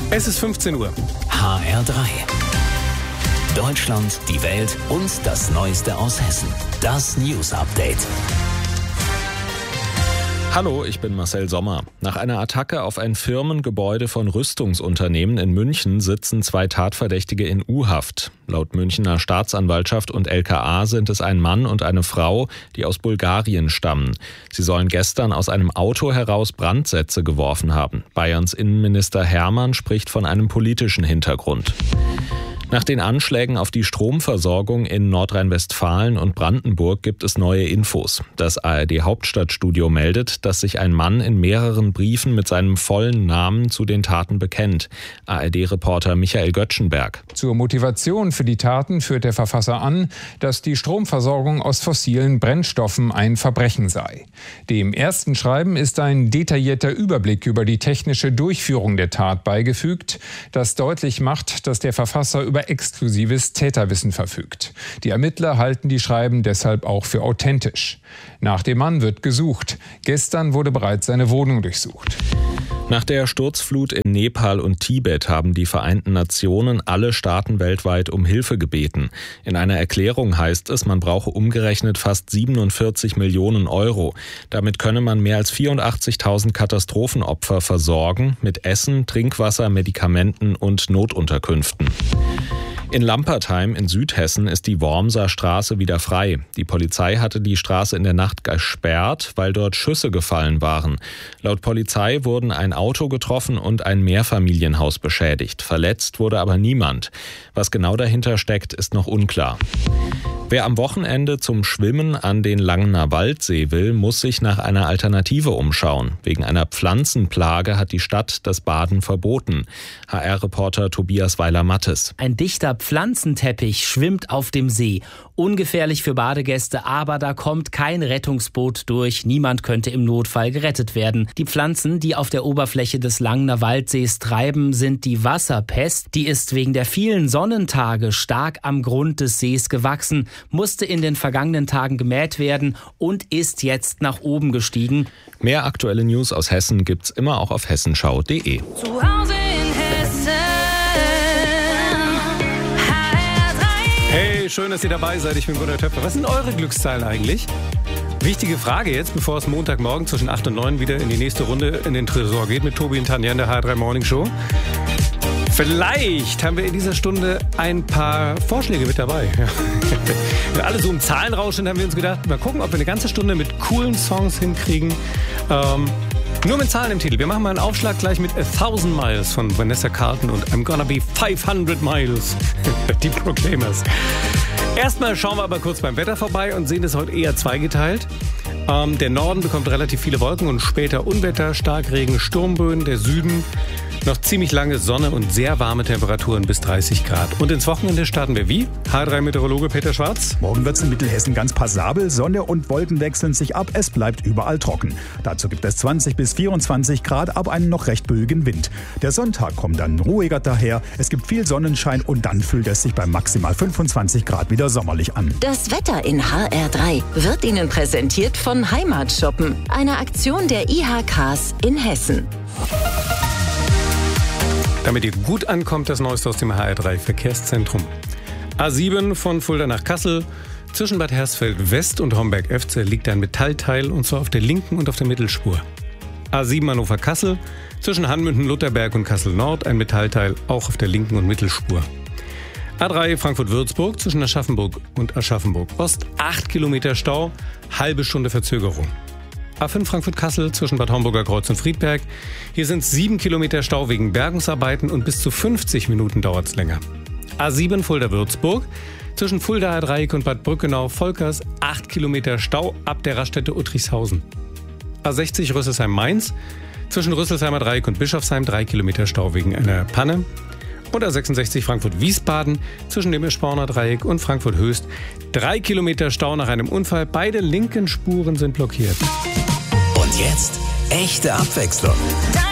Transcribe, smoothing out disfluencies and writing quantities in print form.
Es ist 15 Uhr. HR3. Deutschland, die Welt und das Neueste aus Hessen. Das News Update. Hallo, ich bin Marcel Sommer. Nach einer Attacke auf ein Firmengebäude von Rüstungsunternehmen in München sitzen 2 Tatverdächtige in U-Haft. Laut Münchner Staatsanwaltschaft und LKA sind es ein Mann und eine Frau, die aus Bulgarien stammen. Sie sollen gestern aus einem Auto heraus Brandsätze geworfen haben. Bayerns Innenminister Hermann spricht von einem politischen Hintergrund. Nach den Anschlägen auf die Stromversorgung in Nordrhein-Westfalen und Brandenburg gibt es neue Infos. Das ARD-Hauptstadtstudio meldet, dass sich ein Mann in mehreren Briefen mit seinem vollen Namen zu den Taten bekennt. ARD-Reporter Michael Göttschenberg. Zur Motivation für die Taten führt der Verfasser an, dass die Stromversorgung aus fossilen Brennstoffen ein Verbrechen sei. Dem ersten Schreiben ist ein detaillierter Überblick über die technische Durchführung der Tat beigefügt, das deutlich macht, dass der Verfasser über exklusives Täterwissen verfügt. Die Ermittler halten die Schreiben deshalb auch für authentisch. Nach dem Mann wird gesucht. Gestern wurde bereits seine Wohnung durchsucht. Nach der Sturzflut in Nepal und Tibet haben die Vereinten Nationen alle Staaten weltweit um Hilfe gebeten. In einer Erklärung heißt es, man brauche umgerechnet fast 47 Millionen Euro. Damit könne man mehr als 84.000 Katastrophenopfer versorgen mit Essen, Trinkwasser, Medikamenten und Notunterkünften. In Lampertheim in Südhessen ist die Wormser Straße wieder frei. Die Polizei hatte die Straße in der Nacht gesperrt, weil dort Schüsse gefallen waren. Laut Polizei wurden ein Auto getroffen und ein Mehrfamilienhaus beschädigt. Verletzt wurde aber niemand. Was genau dahinter steckt, ist noch unklar. Wer am Wochenende zum Schwimmen an den Langener Waldsee will, muss sich nach einer Alternative umschauen. Wegen einer Pflanzenplage hat die Stadt das Baden verboten. HR-Reporter Tobias Weiler-Mattes. Ein dichter Pflanzenteppich schwimmt auf dem See. Ungefährlich für Badegäste, aber da kommt kein Rettungsboot durch. Niemand könnte im Notfall gerettet werden. Die Pflanzen, die auf der Oberfläche des Langener Waldsees treiben, sind die Wasserpest. Die ist wegen der vielen Sonnentage stark am Grund des Sees gewachsen, musste in den vergangenen Tagen gemäht werden und ist jetzt nach oben gestiegen. Mehr aktuelle News aus Hessen gibt's immer auch auf hessenschau.de. Zu Hause in Hessen. Hey, schön, dass ihr dabei seid. Ich bin Gunnar Töpfer. Was sind eure Glückszahlen eigentlich? Wichtige Frage jetzt, bevor es Montagmorgen zwischen 8 und 9 wieder in die nächste Runde in den Tresor geht mit Tobi und Tanja in der HR3 Morning Show. Vielleicht haben wir in dieser Stunde ein paar Vorschläge mit dabei. Ja. Wenn wir alle so im Zahlenrausch sind, haben wir uns gedacht, mal gucken, ob wir eine ganze Stunde mit coolen Songs hinkriegen. Nur mit Zahlen im Titel. Wir machen mal einen Aufschlag gleich mit 1000 Miles von Vanessa Carlton und I'm Gonna Be 500 Miles. Die Proclaimers. Erstmal schauen wir aber kurz beim Wetter vorbei und sehen es heute eher zweigeteilt. Der Norden bekommt relativ viele Wolken und später Unwetter, Starkregen, Sturmböen. Der Süden noch ziemlich lange Sonne und sehr warme Temperaturen bis 30 Grad. Und ins Wochenende starten wir wie? HR3-Meteorologe Peter Schwarz. Morgen wird es in Mittelhessen ganz passabel. Sonne und Wolken wechseln sich ab. Es bleibt überall trocken. Dazu gibt es 20 bis 24 Grad, aber einen noch recht böigen Wind. Der Sonntag kommt dann ruhiger daher. Es gibt viel Sonnenschein und dann fühlt es sich bei maximal 25 Grad wieder sommerlich an. Das Wetter in HR3 wird Ihnen präsentiert von Heimatshoppen, einer Aktion der IHKs in Hessen. Damit ihr gut ankommt, das Neueste aus dem HR3 Verkehrszentrum. A7 von Fulda nach Kassel. Zwischen Bad Hersfeld West und Homberg-Efze liegt ein Metallteil, und zwar auf der linken und auf der Mittelspur. A7 Hannover-Kassel. Zwischen Hanmünden-Lutherberg und Kassel-Nord ein Metallteil, auch auf der linken und Mittelspur. A3 Frankfurt-Würzburg zwischen Aschaffenburg und Aschaffenburg-Ost. 8 Kilometer Stau, halbe Stunde Verzögerung. A5 Frankfurt-Kassel zwischen Bad Homburger Kreuz und Friedberg. Hier sind 7 Kilometer Stau wegen Bergungsarbeiten und bis zu 50 Minuten dauert es länger. A7 Fulda-Würzburg zwischen Fulda-Dreieck und Bad Brückenau-Volkers 8 Kilometer Stau ab der Raststätte Uttrichshausen. A60 Rüsselsheim-Mainz zwischen Rüsselsheimer Dreieck und Bischofsheim 3 Kilometer Stau wegen einer Panne. Und A66 Frankfurt-Wiesbaden zwischen dem Eschborner Dreieck und Frankfurt-Höchst 3 Kilometer Stau nach einem Unfall. Beide linken Spuren sind blockiert. Und jetzt echte Abwechslung.